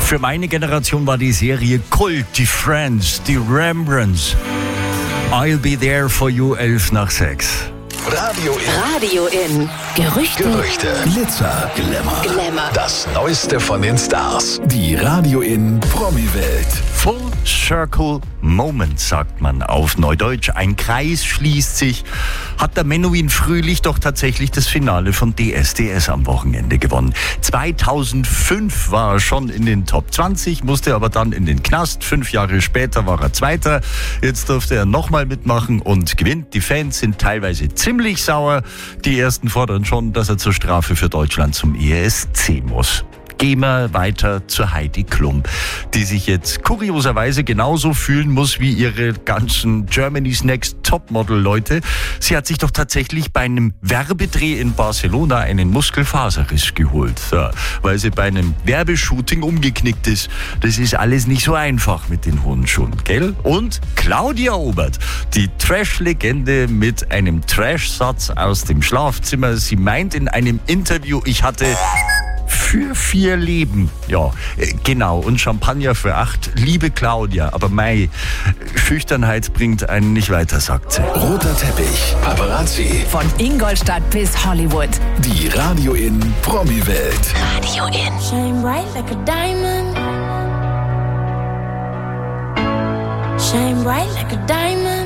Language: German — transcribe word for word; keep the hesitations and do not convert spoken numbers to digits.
Für meine Generation war die Serie Kult, die Friends, die Rembrandts. I'll be there for you, elf nach sechs. Radio in. Radio in. Gerüchte. Gerüchte. Glitzer, Glamour. Glamour. Das Neueste von den Stars. Die Radio in Promi-Welt. Full Circle Moment, sagt man auf Neudeutsch. Ein Kreis schließt sich. Hat der Menowin Fröhlich doch tatsächlich das Finale von D S D S am Wochenende gewonnen. zweitausendfünf war er schon in den Top zwanzig, musste aber dann in den Knast. Fünf Jahre später war er Zweiter. Jetzt durfte er nochmal mitmachen und gewinnt. Die Fans sind teilweise ziemlich sauer. Die ersten fordern schon, dass er zur Strafe für Deutschland zum E S C muss. Gehen wir weiter zu Heidi Klum, die sich jetzt kurioserweise genauso fühlen muss wie ihre ganzen Germany's Next Topmodel-Leute. Sie hat sich doch tatsächlich bei einem Werbedreh in Barcelona einen Muskelfaserriss geholt, ja, weil sie bei einem Werbeshooting umgeknickt ist. Das ist alles nicht so einfach mit den hohen Schuhen, gell? Und Claudia Obert, die Trash-Legende mit einem Trash-Satz aus dem Schlafzimmer. Sie meint in einem Interview, ich hatte für vier Leben. Ja, genau. Und Champagner für acht. Liebe Claudia, aber mei, Schüchternheit bringt einen nicht weiter, sagt sie. Roter Teppich, Paparazzi. Von Ingolstadt bis Hollywood. Die Radio in Promi-Welt. Radio in. Shine bright like a diamond. Shine bright like a diamond.